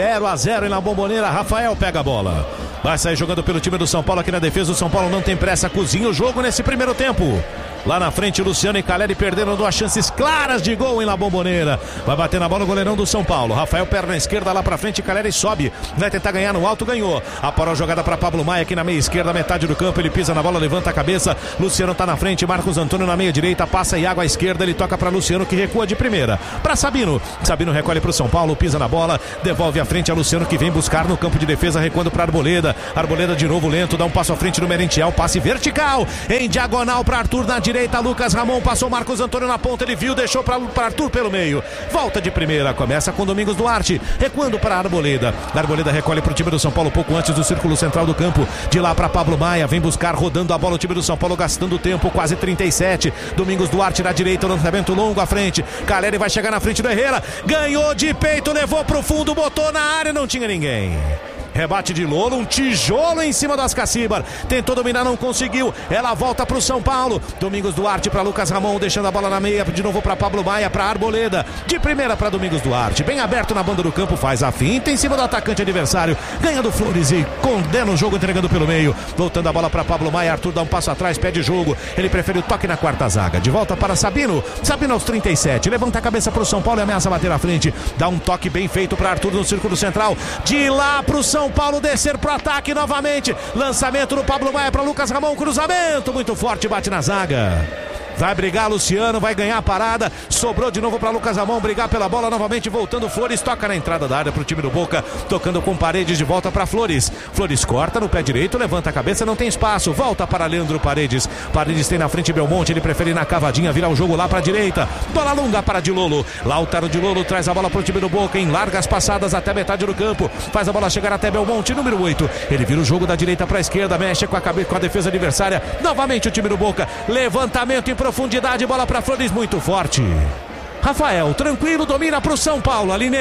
0-0 na Bombonera. Rafael pega a bola. Vai sair jogando pelo time do São Paulo aqui na defesa. O São Paulo não tem pressa, cozinha o jogo nesse primeiro tempo. Lá na frente, Luciano e Caleri perderam 2 chances claras de gol em La Bombonera. Vai bater na bola o goleirão do São Paulo. Rafael, perna esquerda lá pra frente, Caleri sobe. Vai tentar ganhar no alto, ganhou. Aparou a jogada pra Pablo Maia aqui na meia esquerda, metade do campo. Ele pisa na bola, levanta a cabeça. Luciano tá na frente, Marcos Antônio na meia direita. Passa Iago à esquerda, ele toca pra Luciano que recua de primeira. Pra Sabino. Sabino recolhe pro São Paulo, pisa na bola. Devolve à frente a Luciano que vem buscar no campo de defesa, recuando pra Arboleda. Arboleda de novo lento, dá um passo à frente no Merentiel. Passe vertical, em diagonal pra Arthur na direita. Lucas Ramon passou Marcos Antônio na ponta, ele viu, deixou para Arthur pelo meio. Volta de primeira, começa com Domingos Duarte, recuando para Arboleda. Arboleda recolhe para o time do São Paulo pouco antes do círculo central do campo. De lá para Pablo Maia, vem buscar rodando a bola o time do São Paulo, gastando tempo, quase 37. Domingos Duarte na direita, lançamento longo à frente. Caleri vai chegar na frente do Herrera, ganhou de peito, levou pro fundo, botou na área, não tinha ninguém. Rebate de Lolo, um tijolo em cima do Ascacibar. Tentou dominar, não conseguiu. Ela volta pro São Paulo. Domingos Duarte para Lucas Ramon, deixando a bola na meia. De novo para Pablo Maia, para Arboleda. De primeira para Domingos Duarte. Bem aberto na banda do campo, faz a finta em cima do atacante adversário. Ganhando Flores e condena o jogo, entregando pelo meio. Voltando a bola para Pablo Maia. Arthur dá um passo atrás, pede jogo. Ele prefere o toque na quarta zaga. De volta para Sabino. Sabino aos 37. Levanta a cabeça pro São Paulo e ameaça bater à frente. Dá um toque bem feito para Arthur no círculo central. De lá pro São Paulo descer pro ataque novamente. Lançamento do Pablo Maia para Lucas Ramon. Cruzamento muito forte, bate na zaga. Vai brigar Luciano, vai ganhar a parada. Sobrou de novo para Lucas Ramon brigar pela bola novamente, voltando Flores, toca na entrada da área pro time do Boca, tocando com Paredes de volta para Flores. Flores corta no pé direito, levanta a cabeça, não tem espaço, volta para Leandro Paredes. Paredes tem na frente Belmonte, ele prefere na cavadinha virar o jogo lá para direita. Bola longa para Dilolo. Lautaro Dilolo traz a bola pro time do Boca em largas passadas até metade do campo. Faz a bola chegar até Belmonte, número 8. Ele vira o jogo da direita para a esquerda, mexe com a defesa adversária. Novamente o time do Boca. Levantamento em profundidade, bola para Flores, muito forte. Rafael, tranquilo, domina pro São Paulo, Aline.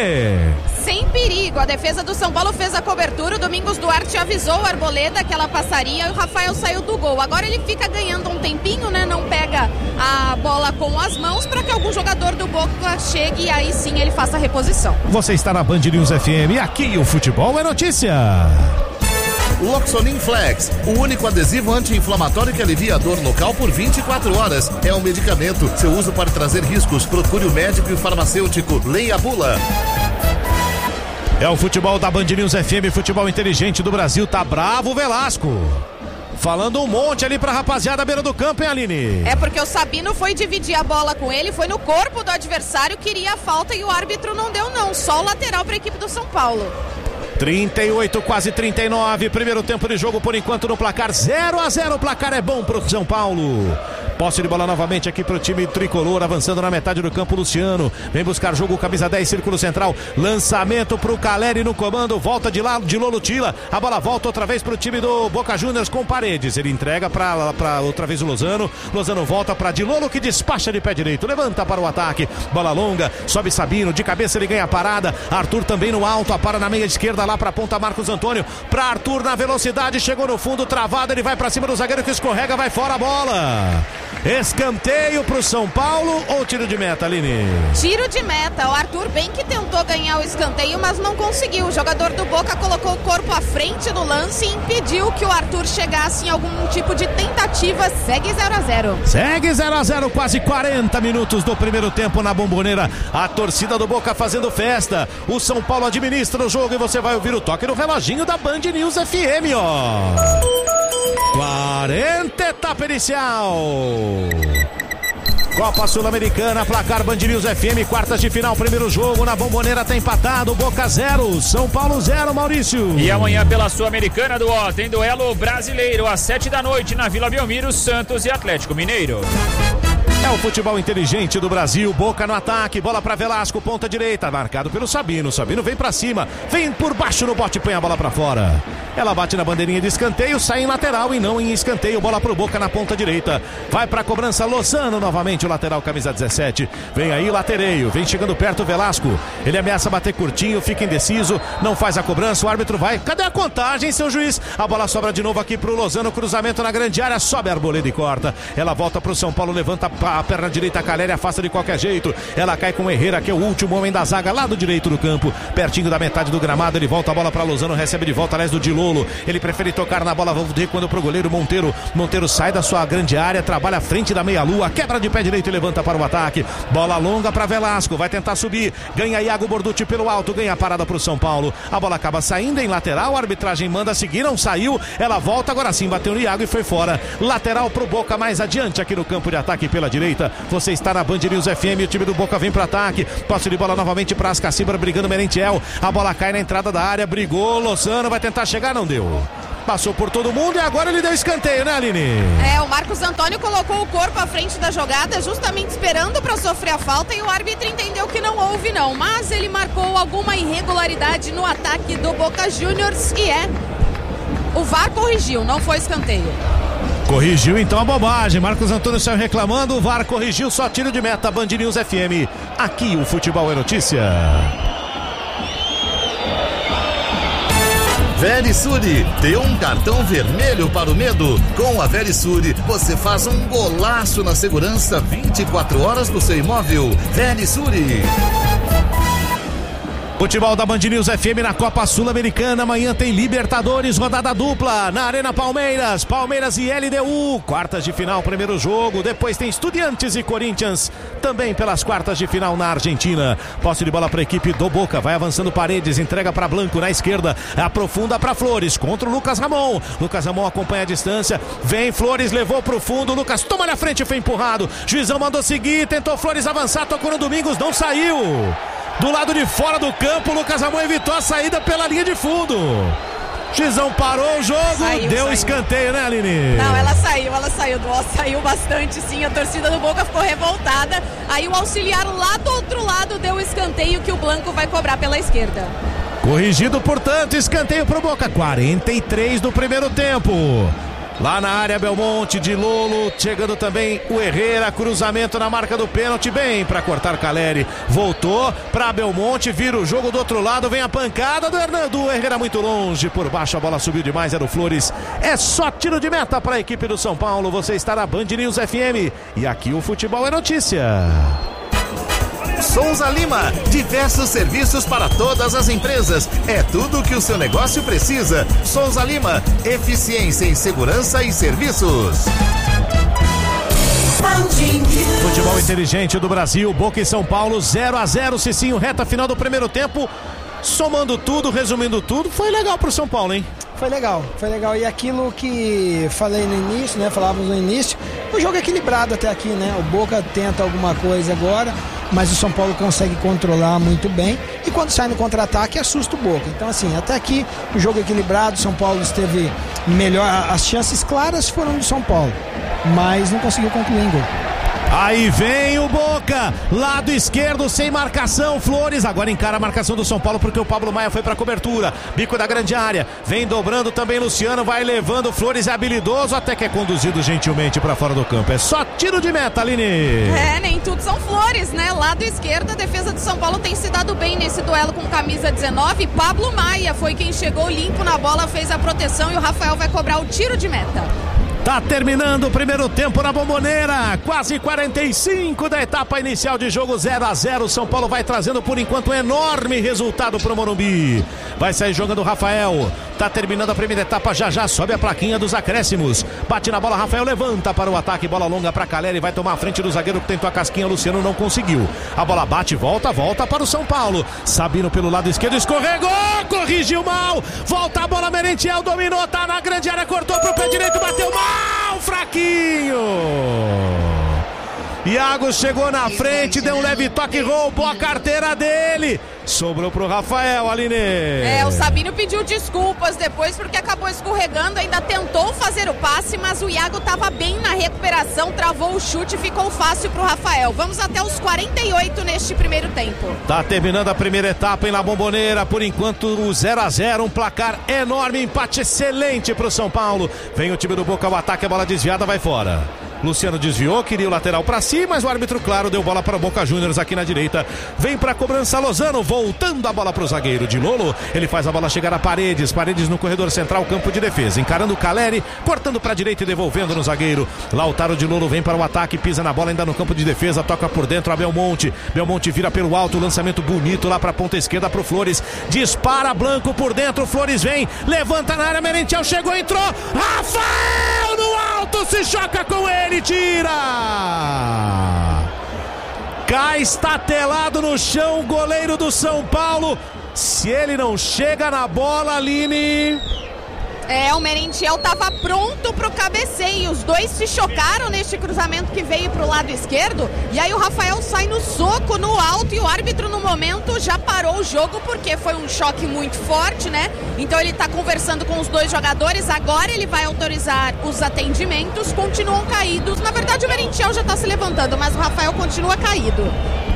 Sem perigo, a defesa do São Paulo fez a cobertura, o Domingos Duarte avisou o Arboleda que ela passaria e o Rafael saiu do gol. Agora ele fica ganhando um tempinho, né? Não pega a bola com as mãos para que algum jogador do Boca chegue e aí sim ele faça a reposição. Você está na Band News FM, aqui o futebol é notícia. Loxonin Flex, o único adesivo anti-inflamatório que alivia a dor local por 24 horas. É um medicamento. Seu uso pode trazer riscos. Procure o médico e o farmacêutico. Leia a bula. É o futebol da Band News FM, futebol inteligente do Brasil. Tá bravo o Velasco. Falando um monte ali pra rapaziada à beira do campo, hein, Aline? É porque o Sabino foi dividir a bola com ele, foi no corpo do adversário, queria a falta e o árbitro não deu não. Só o lateral pra equipe do São Paulo. 38, quase 39, primeiro tempo de jogo por enquanto no placar 0-0, o placar é bom pro São Paulo. Posse de bola novamente aqui pro time tricolor, avançando na metade do campo, Luciano, vem buscar jogo, camisa 10, círculo central, lançamento pro Caleri no comando, volta de lá, de Lolo tira, a bola volta outra vez pro time do Boca Juniors com Paredes, ele entrega pra outra vez o Lozano volta pra Dilolo que despacha de pé direito, levanta para o ataque, bola longa, sobe Sabino, de cabeça ele ganha a parada, Arthur também no alto, para na meia esquerda lá pra ponta Marcos Antônio, pra Arthur na velocidade, chegou no fundo, travado, ele vai pra cima do zagueiro que escorrega, vai fora a bola. Escanteio pro São Paulo ou tiro de meta, Aline? Tiro de meta, o Arthur bem que tentou ganhar o escanteio, mas não conseguiu. O jogador do Boca colocou o corpo à frente do lance e impediu que o Arthur chegasse em algum tipo de tentativa. Segue 0-0. Segue 0-0, quase 40 minutos do primeiro tempo na Bombonera. A torcida do Boca fazendo festa. O São Paulo administra o jogo e você vai ouvir o toque no reloginho da Band News FM, ó. 40, etapa inicial. Copa Sul-Americana, placar Band News FM, quartas de final, primeiro jogo na Bombonera, tá empatado, Boca 0, São Paulo 0, Maurício. E amanhã pela Sul-Americana do O, tem duelo brasileiro às 7 da noite na Vila Belmiro, Santos e Atlético Mineiro. É o futebol inteligente do Brasil. Boca no ataque, bola para Velasco, ponta direita, marcado pelo Sabino. Sabino vem para cima, vem por baixo no bote, põe a bola para fora. Ela bate na bandeirinha de escanteio, sai em lateral e não em escanteio. Bola pro Boca na ponta direita. Vai pra cobrança Lozano novamente, o lateral camisa 17. Vem aí Latereio, vem chegando perto o Velasco. Ele ameaça bater curtinho, fica indeciso, não faz a cobrança, o árbitro vai. Cadê a contagem, seu juiz? A bola sobra de novo aqui pro Lozano, cruzamento na grande área, sobe a Arboleda e corta. Ela volta pro São Paulo, levanta a perna direita, a Caleri afasta de qualquer jeito. Ela cai com o Herrera, que é o último homem da zaga, lado direito do campo, pertinho da metade do gramado. Ele volta a bola pra Lozano, recebe de volta, aliás, do Dilolo. Ele prefere tocar na bola, quando pro goleiro Monteiro. Monteiro sai da sua grande área, trabalha à frente da meia-lua, quebra de pé direito e levanta para o ataque. Bola longa para Velasco, vai tentar subir, ganha Iago Borducci pelo alto, ganha a parada pro São Paulo. A bola acaba saindo em lateral, a arbitragem manda seguir, não saiu, ela volta, agora sim bateu no Iago e foi fora. Lateral pro Boca, mais adiante aqui no campo de ataque pela direita. Você está na Band News FM, o time do Boca vem pro ataque, posse de bola novamente para Ascacibra, brigando Merentiel. A bola cai na entrada da área, brigou Lozano, vai tentar chegar, não deu. Passou por todo mundo e agora ele deu escanteio, né, Aline? O Marcos Antônio colocou o corpo à frente da jogada, justamente esperando para sofrer a falta, e o árbitro entendeu que não houve não, mas ele marcou alguma irregularidade no ataque do Boca Juniors e o VAR corrigiu, não foi escanteio. Corrigiu então a bobagem, Marcos Antônio saiu reclamando, o VAR corrigiu, só tiro de meta. Band News FM, aqui o futebol é notícia. Verisure, deu um cartão vermelho para o medo. Com a Verisure, você faz um golaço na segurança 24 horas do seu imóvel. Verisure. Futebol da Band News FM na Copa Sul-Americana. Amanhã tem Libertadores, rodada dupla na Arena Palmeiras. Palmeiras e LDU, quartas de final, primeiro jogo. Depois tem Estudiantes e Corinthians, também pelas quartas de final na Argentina. Posse de bola para a equipe do Boca. Vai avançando Paredes, entrega para Blanco na esquerda. Aprofunda para Flores, contra o Lucas Ramon. Lucas Ramon acompanha a distância. Vem Flores, levou para o fundo. Lucas toma na frente, foi empurrado. Juizão mandou seguir, tentou Flores avançar, tocou no Domingos, não saiu. Do lado de fora do campo, Lucas Ramon evitou a saída pela linha de fundo. Juizão parou o jogo, deu escanteio, né, Aline? Não, ela saiu bastante, sim. A torcida do Boca ficou revoltada. Aí o auxiliar lá do outro lado deu o escanteio que o Blanco vai cobrar pela esquerda. Corrigido, portanto, escanteio pro Boca. 43 do primeiro tempo. Lá na área, Belmonte, de Lolo, chegando também o Herrera, cruzamento na marca do pênalti, bem para cortar Caleri, voltou para Belmonte, vira o jogo do outro lado, vem a pancada do Herrera muito longe, por baixo a bola subiu demais, era o Flores, é só tiro de meta para a equipe do São Paulo. Você está na Band News FM e aqui o futebol é notícia. Souza Lima, diversos serviços para todas as empresas. É tudo o que o seu negócio precisa. Souza Lima, eficiência em segurança e serviços. Futebol inteligente do Brasil, Boca e São Paulo, 0-0, Cicinho, reta final do primeiro tempo. Somando tudo, resumindo tudo, foi legal pro São Paulo, hein? Foi legal. E aquilo que falei no início, né? Falávamos no início, o jogo é equilibrado até aqui, né? O Boca tenta alguma coisa agora, mas o São Paulo consegue controlar muito bem. E quando sai no contra-ataque, assusta o Boca. Então, assim, até aqui o jogo é equilibrado, o São Paulo esteve melhor. As chances claras foram do São Paulo, mas não conseguiu concluir em gol. Aí vem o Boca, lado esquerdo sem marcação, Flores agora encara a marcação do São Paulo porque o Pablo Maia foi pra cobertura, bico da grande área, vem dobrando também Luciano, vai levando, Flores é habilidoso, até que é conduzido gentilmente pra fora do campo. É só tiro de meta, Aline. Nem tudo são flores, né? Lado esquerdo, a defesa do São Paulo tem se dado bem nesse duelo com camisa 19, Pablo Maia foi quem chegou limpo na bola, fez a proteção e o Rafael vai cobrar o tiro de meta. Tá terminando o primeiro tempo na Bombonera, quase 45 da etapa inicial de jogo, 0-0. São Paulo vai trazendo por enquanto um enorme resultado pro Morumbi. Vai sair jogando o Rafael. Tá terminando a primeira etapa, já sobe a plaquinha dos acréscimos. Bate na bola, Rafael levanta para o ataque, bola longa para Caleri, vai tomar a frente do zagueiro que tentou a casquinha, Luciano não conseguiu. A bola bate, volta para o São Paulo. Sabino pelo lado esquerdo, escorregou, corrigiu mal. Volta a bola, Merentiel dominou, tá na grande área, cortou pro pé direito, bateu mal, fraquinho. Iago chegou na frente, deu um leve toque, roubou a carteira dele. Sobrou pro Rafael, Aline. O Sabino pediu desculpas depois porque acabou escorregando, ainda tentou fazer o passe, mas o Iago estava bem na recuperação, travou o chute e ficou fácil pro Rafael. Vamos até os 48 neste primeiro tempo. Tá terminando a primeira etapa em La Bombonera, por enquanto o 0-0, um placar enorme, empate excelente pro São Paulo. Vem o time do Boca, o ataque, a bola desviada, vai fora. Luciano desviou, queria o lateral para si, mas o árbitro, claro, deu bola para o Boca Juniors aqui na direita. Vem para a cobrança Lozano, voltando a bola para o zagueiro de Lolo. Ele faz a bola chegar a Paredes no corredor central, campo de defesa. Encarando o Caleri, cortando para a direita e devolvendo no zagueiro. Lautaro de Lolo vem para o ataque, pisa na bola ainda no campo de defesa, toca por dentro a Belmonte. Belmonte vira pelo alto, lançamento bonito lá para a ponta esquerda para o Flores. Dispara Blanco por dentro, Flores vem, levanta na área, Merentiel chegou, entrou. Rafael no alto, se choca com ele. Ele tira! Cai estatelado no chão o goleiro do São Paulo. Se ele não chega na bola, Aline... O Merentiel estava pronto pro cabeceio. Os dois se chocaram neste cruzamento que veio pro lado esquerdo. E aí o Rafael sai no soco no alto e o árbitro no momento já parou o jogo porque foi um choque muito forte, né? Então ele tá conversando com os dois jogadores. Agora ele vai autorizar os atendimentos. Continuam caídos. Na verdade o Merentiel já tá se levantando, mas o Rafael continua caído.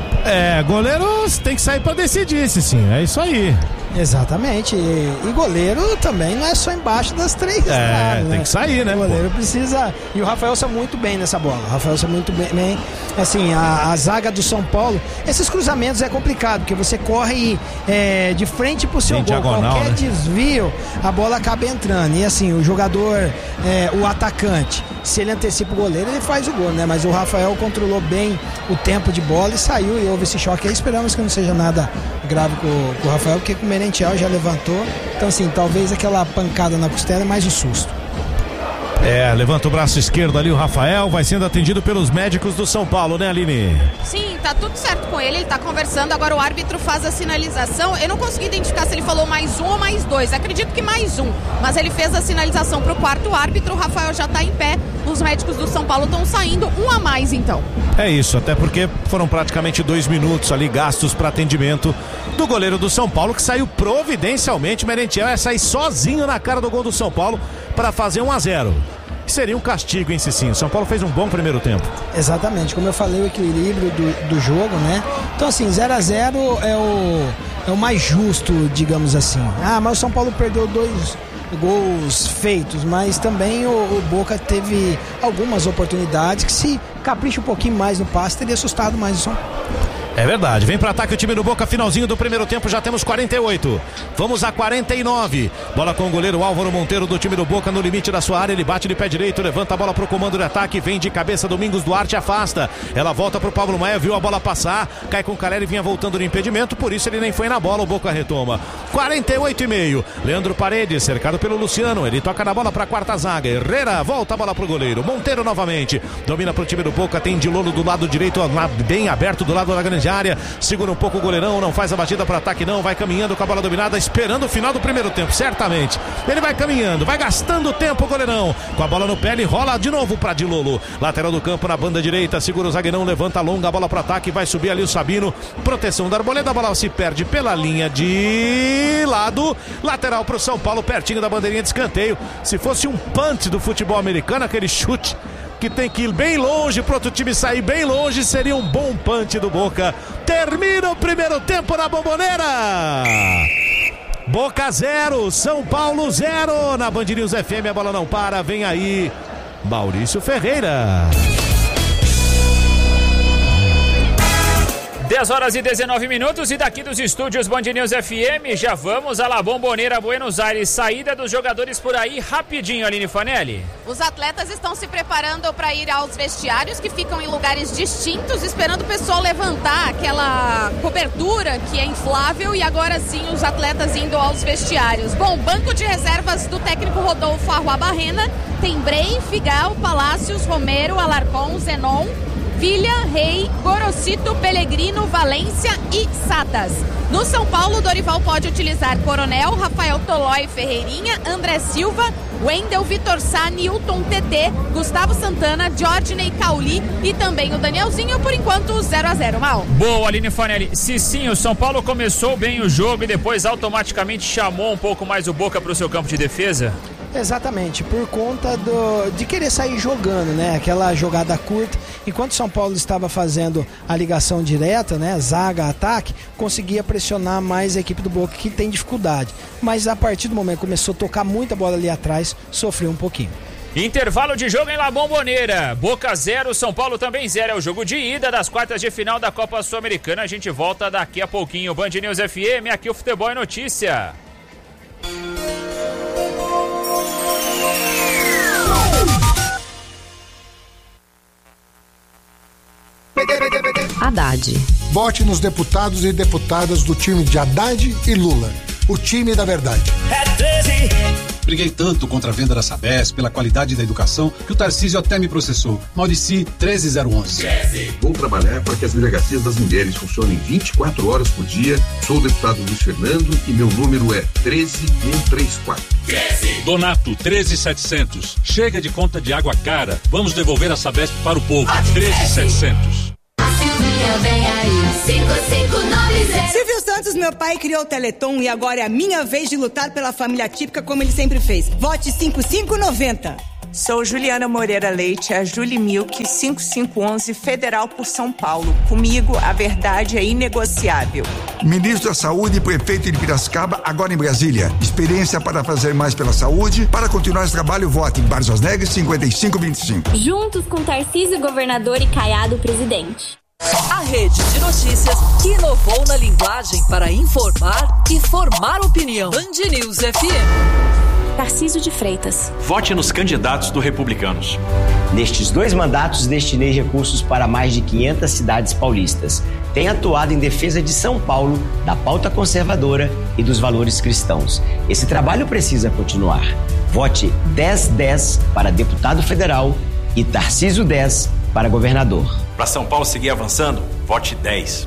Goleiros tem que sair pra decidir, sim. É isso aí. Exatamente, e goleiro também não é só embaixo das três, né? Tem que sair, né? O goleiro precisa, e o Rafael saiu muito bem nessa bola, bem, assim, a zaga do São Paulo, esses cruzamentos é complicado, porque você corre de frente pro seu gol, diagonal, qualquer né? desvio, a bola acaba entrando, e assim, o jogador, o atacante, se ele antecipa o goleiro, ele faz o gol, né? Mas o Rafael controlou bem o tempo de bola e saiu, e houve esse choque aí, esperamos que não seja nada grave com o Rafael, porque com o Merentiel já levantou, então assim, talvez aquela pancada na costela é mais um susto. Levanta o braço esquerdo ali o Rafael, vai sendo atendido pelos médicos do São Paulo, né, Aline? Sim, tá tudo certo com ele tá conversando, agora o árbitro faz a sinalização. Eu não consegui identificar se ele falou mais um ou mais dois, acredito que mais um, mas ele fez a sinalização pro quarto árbitro, o Rafael já tá em pé, os médicos do São Paulo estão saindo, um a mais então. É isso, até porque foram praticamente 2 minutos ali gastos para atendimento do goleiro do São Paulo, que saiu providencialmente. Merentiel ia sair sozinho na cara do gol do São Paulo para fazer 1-0. Seria um castigo em si, sim. O São Paulo fez um bom primeiro tempo. Exatamente, como eu falei, o equilíbrio do jogo, né? Então assim, 0-0 é o mais justo, digamos assim. Mas o São Paulo perdeu 2 gols feitos, mas também o Boca teve algumas oportunidades que, se capricha um pouquinho mais no passe, teria assustado mais o São Paulo. É verdade, vem para ataque o time do Boca, finalzinho do primeiro tempo, já temos 48, vamos a 49, bola com o goleiro Álvaro Monteiro do time do Boca no limite da sua área, ele bate de pé direito, levanta a bola pro comando de ataque, vem de cabeça Domingos Duarte, afasta, ela volta pro Pablo Maia, viu a bola passar, cai com o Caleri, vinha voltando no impedimento, por isso ele nem foi na bola, o Boca retoma, 48,5, Leandro Paredes, cercado pelo Luciano, ele toca na bola pra quarta zaga, Herrera, volta a bola pro goleiro, Monteiro novamente, domina pro time do Boca, tem de Lolo do lado direito, bem aberto do lado da grande área, segura um pouco o goleirão, não faz a batida para ataque não, vai caminhando com a bola dominada, esperando o final do primeiro tempo, certamente, ele vai caminhando, vai gastando tempo o goleirão, com a bola no pé, ele rola de novo para Di Lolo, lateral do campo na banda direita, segura o zagueirão, levanta longa a bola para ataque, vai subir ali o Sabino, proteção da Arboleda, a bola se perde pela linha de lado, lateral pro São Paulo, pertinho da bandeirinha de escanteio, se fosse um punch do futebol americano, aquele chute que tem que ir bem longe para outro time sair bem longe, seria um bom punch do Boca. Termina o primeiro tempo na Bombonera. Boca 0, São Paulo 0. Na Band News FM a bola não para, vem aí Maurício Ferreira. 10h19 e daqui dos estúdios Band News FM já vamos a La Bombonera, Buenos Aires, saída dos jogadores por aí rapidinho, Aline Fanelli. Os atletas estão se preparando para ir aos vestiários que ficam em lugares distintos, esperando o pessoal levantar aquela cobertura que é inflável e agora sim os atletas indo aos vestiários. Bom, banco de reservas do técnico Rodolfo Arruabarrena tem Brei, Figal, Palácios, Romero, Alarcón, Zenon, Sevilha, Rei, Gorosito, Pellegrino, Valência e Satas. No São Paulo, Dorival pode utilizar Coronel, Rafael Tolói, Ferreirinha, André Silva, Wendel, Vitor Sá, Nilton, TT, Gustavo Santana, Jorginei, Cauli e também o Danielzinho, por enquanto 0-0, Mal. Boa, Aline Fanelli. Sim, o São Paulo começou bem o jogo e depois automaticamente chamou um pouco mais o Boca para o seu campo de defesa? Exatamente, por conta de querer sair jogando, né? Aquela jogada curta. Enquanto o São Paulo estava fazendo a ligação direta, né? Zaga, ataque, conseguia pressionar mais a equipe do Boca, que tem dificuldade. Mas a partir do momento que começou a tocar muita bola ali atrás, sofreu um pouquinho. Intervalo de jogo em La Bombonera. Boca 0, São Paulo também 0. É o jogo de ida das quartas de final da Copa Sul-Americana. A gente volta daqui a pouquinho. Band News FM, aqui o Futebol é Notícia. Haddad. Vote nos deputados e deputadas do time de Haddad e Lula. O time da verdade. É 13. Briguei tanto contra a venda da Sabesp pela qualidade da educação que o Tarcísio até me processou. Maurici 13011. Vou trabalhar para que as delegacias das mulheres funcionem 24 horas por dia. Sou o deputado Luiz Fernando e meu número é 13134. Donato 13700. Chega de conta de água cara. Vamos devolver a Sabesp para o povo. 13700. Vem aí, 5590. Silvio Santos, meu pai, criou o Teleton e agora é a minha vez de lutar pela família típica como ele sempre fez. Vote 5590. Sou Juliana Moreira Leite, a Julie Milk, 5511, Federal por São Paulo. Comigo, a verdade é inegociável. Ministro da Saúde e prefeito de Piracicaba, agora em Brasília. Experiência para fazer mais pela saúde. Para continuar esse trabalho, vote em Barros Neves, 5525. Juntos com Tarcísio, governador, e Caiado, presidente. A rede de notícias que inovou na linguagem para informar e formar opinião. Band News FM. Tarcísio de Freitas. Vote nos candidatos do Republicanos. Nestes 2 mandatos, destinei recursos para mais de 500 cidades paulistas. Tenho atuado em defesa de São Paulo, da pauta conservadora e dos valores cristãos. Esse trabalho precisa continuar. Vote 1010 para deputado federal e Tarcísio 10 para governador. Para São Paulo seguir avançando, vote 10.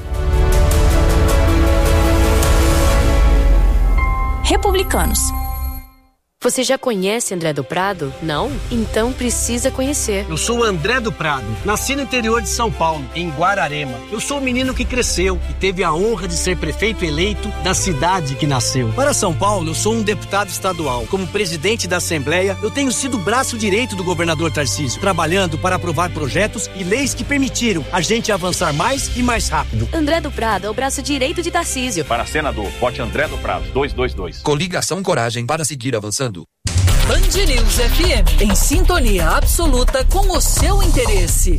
Republicanos. Você já conhece André do Prado? Não? Então precisa conhecer. Eu sou André do Prado, nasci no interior de São Paulo, em Guararema. Eu sou o menino que cresceu e teve a honra de ser prefeito eleito da cidade que nasceu. Para São Paulo, eu sou um deputado estadual. Como presidente da Assembleia, eu tenho sido o braço direito do governador Tarcísio, trabalhando para aprovar projetos e leis que permitiram a gente avançar mais e mais rápido. André do Prado é o braço direito de Tarcísio. Para senador, vote André do Prado, 222. Coligação Coragem para seguir avançando. Band News FM, em sintonia absoluta com o seu interesse.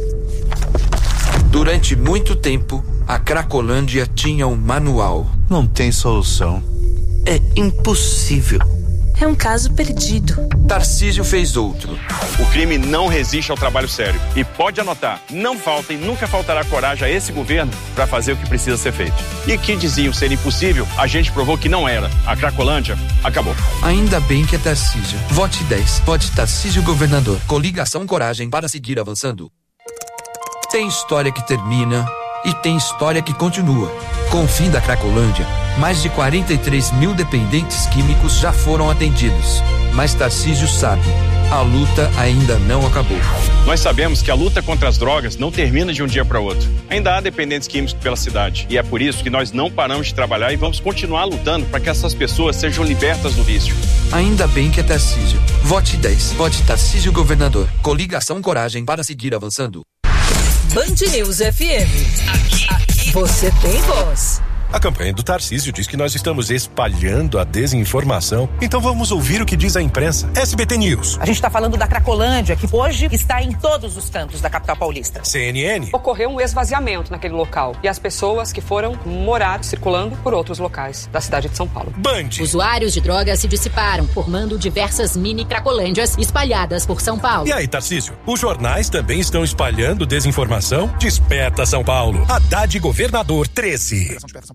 Durante muito tempo, a Cracolândia tinha um manual. Não tem solução. É impossível. É um caso perdido. Tarcísio fez outro. O crime não resiste ao trabalho sério. E pode anotar, não falta e nunca faltará coragem a esse governo para fazer o que precisa ser feito. E que diziam ser impossível, a gente provou que não era. A Cracolândia acabou. Ainda bem que é Tarcísio. Vote 10. Vote Tarcísio governador. Coligação Coragem para seguir avançando. Tem história que termina e tem história que continua. Com o fim da Cracolândia, mais de 43 mil dependentes químicos já foram atendidos. Mas Tarcísio sabe, a luta ainda não acabou. Nós sabemos que a luta contra as drogas não termina de um dia para outro. Ainda há dependentes químicos pela cidade. E é por isso que nós não paramos de trabalhar e vamos continuar lutando para que essas pessoas sejam libertas do vício. Ainda bem que é Tarcísio. Vote 10. Vote Tarcísio governador. Coligação Coragem para seguir avançando. Band News FM. Aqui você tem voz. A campanha do Tarcísio diz que nós estamos espalhando a desinformação. Então vamos ouvir o que diz a imprensa. SBT News. A gente está falando da Cracolândia, que hoje está em todos os cantos da capital paulista. CNN. Ocorreu um esvaziamento naquele local e as pessoas que foram morar circulando por outros locais da cidade de São Paulo. Band. Usuários de drogas se dissiparam, formando diversas mini Cracolândias espalhadas por São Paulo. E aí, Tarcísio? Os jornais também estão espalhando desinformação? Desperta São Paulo. Haddad governador 13.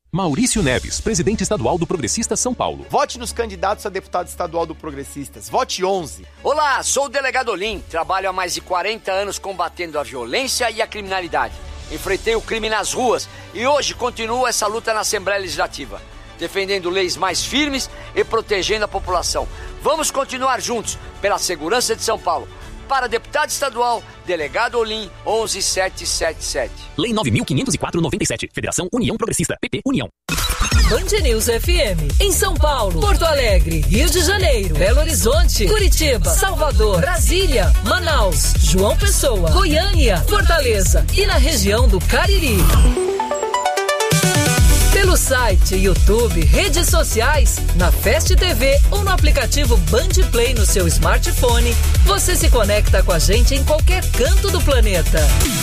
Maurício Neves, presidente estadual do Progressistas São Paulo. Vote nos candidatos a deputado estadual do Progressistas. Vote 11. Olá, sou o delegado Olim. Trabalho há mais de 40 anos combatendo a violência e a criminalidade. Enfrentei o crime nas ruas e hoje continuo essa luta na Assembleia Legislativa, defendendo leis mais firmes e protegendo a população. Vamos continuar juntos pela segurança de São Paulo. Para deputado estadual, delegado Olim 11777. Lei 9.504/97. Federação União Progressista. PP União. Band News FM. Em São Paulo, Porto Alegre, Rio de Janeiro, Belo Horizonte, Curitiba, Salvador, Brasília, Manaus, João Pessoa, Goiânia, Fortaleza e na região do Cariri. Pelo site, YouTube, redes sociais, na Fast TV ou no aplicativo Band Play no seu smartphone, você se conecta com a gente em qualquer canto do planeta.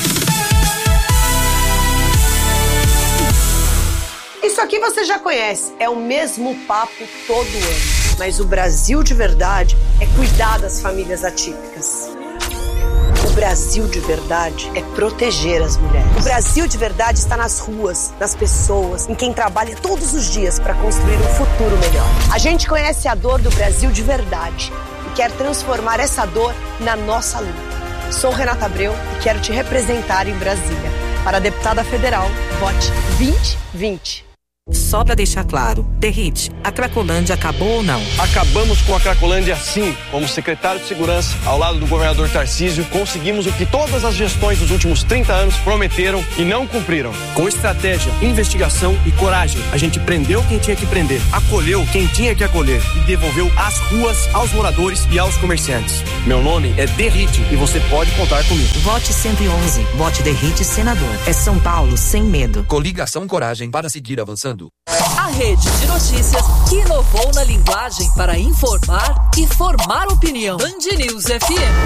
Isso aqui você já conhece, é o mesmo papo todo ano. Mas o Brasil de verdade é cuidar das famílias atípicas. O Brasil de verdade é proteger as mulheres. O Brasil de verdade está nas ruas, nas pessoas, em quem trabalha todos os dias para construir um futuro melhor. A gente conhece a dor do Brasil de verdade e quer transformar essa dor na nossa luta. Sou Renata Abreu e quero te representar em Brasília. Para a deputada federal, vote 2020. Só pra deixar claro, Derrite, a Cracolândia acabou ou não? Acabamos com a Cracolândia sim. Como secretário de Segurança, ao lado do governador Tarcísio, conseguimos o que todas as gestões dos últimos 30 anos prometeram e não cumpriram. Com estratégia, investigação e coragem, a gente prendeu quem tinha que prender, acolheu quem tinha que acolher e devolveu as ruas aos moradores e aos comerciantes. Meu nome é Derrite e você pode contar comigo. Vote 111, vote Derrite senador. É São Paulo sem medo. Coligação Coragem para seguir avançando. A rede de notícias que inovou na linguagem para informar e formar opinião. Band News FM.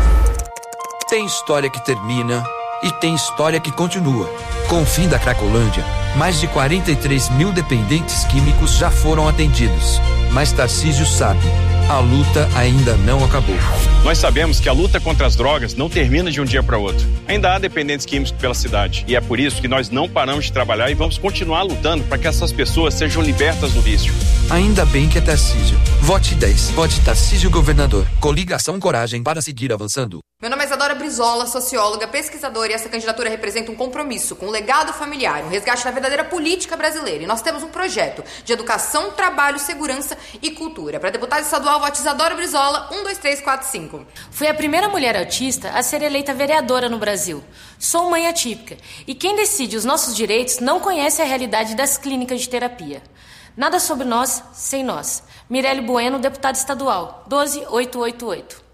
Tem história que termina e tem história que continua. Com o fim da Cracolândia, mais de 43 mil dependentes químicos já foram atendidos. Mas Tarcísio sabe, a luta ainda não acabou. Nós sabemos que a luta contra as drogas não termina de um dia para outro. Ainda há dependentes químicos pela cidade. E é por isso que nós não paramos de trabalhar e vamos continuar lutando para que essas pessoas sejam libertas do vício. Ainda bem que é Tarcísio. Vote 10. Vote Tarcísio Governador. Coligação Coragem para seguir avançando. Meu nome é Isadora Brizola, socióloga, pesquisadora, e essa candidatura representa um compromisso com o legado familiar, um resgate da verdadeira política brasileira. E nós temos um projeto de educação, trabalho, segurança e cultura. Para deputada estadual, vote Isadora Brizola, 12345. Fui a primeira mulher autista a ser eleita vereadora no Brasil. Sou mãe atípica e quem decide os nossos direitos não conhece a realidade das clínicas de terapia. Nada sobre nós, sem nós. Mirelle Bueno, deputada estadual, 12888.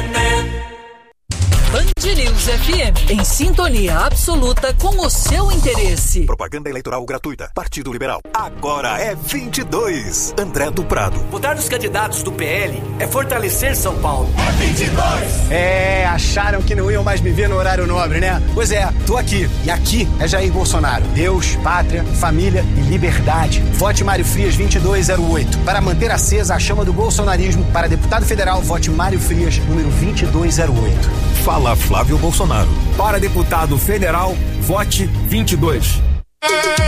Band News FM, em sintonia absoluta com o seu interesse. Propaganda eleitoral gratuita. Partido Liberal. Agora é 22. André do Prado. Votar nos candidatos do PL é fortalecer São Paulo. É 22. Acharam que não iam mais me ver no horário nobre, né? Pois é, tô aqui. E aqui é Jair Bolsonaro. Deus, pátria, família e liberdade. Vote Mário Frias 2208. Para manter acesa a chama do bolsonarismo, para deputado federal, vote Mário Frias, número 2208. Fala Flávio Bolsonaro. Para deputado federal, vote 22.